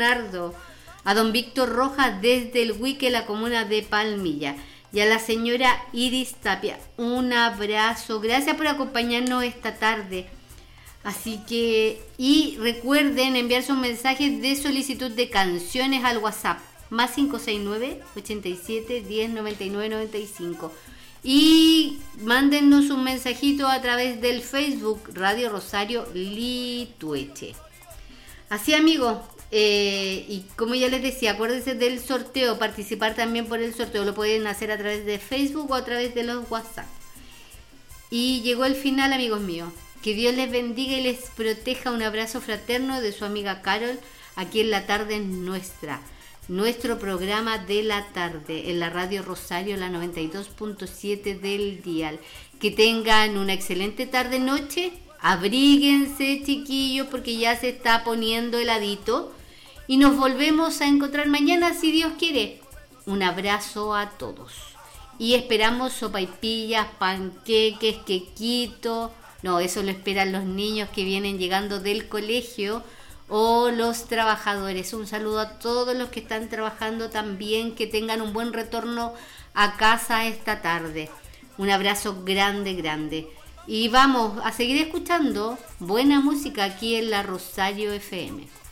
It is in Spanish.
Leonardo, a don Víctor Rojas desde el Huique, la comuna de Palmilla, y a la señora Iris Tapia, un abrazo, gracias por acompañarnos esta tarde. Así que, y recuerden enviar sus mensajes de solicitud de canciones al WhatsApp, más 569-87-10-99-95. Y mándennos un mensajito a través del Facebook Radio Rosario Litueche. Así, amigos, y como ya les decía, acuérdense del sorteo, participar también por el sorteo, lo pueden hacer a través de Facebook o a través de los WhatsApp. Y llegó el final, amigos míos. Que Dios les bendiga y les proteja. Un abrazo fraterno de su amiga Carol, aquí en La Tarde Nuestra. Nuestro programa de la tarde en la Radio Rosario, la 92.7 del dial. Que tengan una excelente tarde-noche. Abríguense, chiquillos, porque ya se está poniendo heladito. Y nos volvemos a encontrar mañana, si Dios quiere. Un abrazo a todos. Y esperamos sopaipillas, panqueques, quequito. No, eso lo esperan los niños que vienen llegando del colegio o los trabajadores. Un saludo a todos los que están trabajando también, que tengan un buen retorno a casa esta tarde. Un abrazo grande, grande. Y vamos a seguir escuchando buena música aquí en la Rosario FM.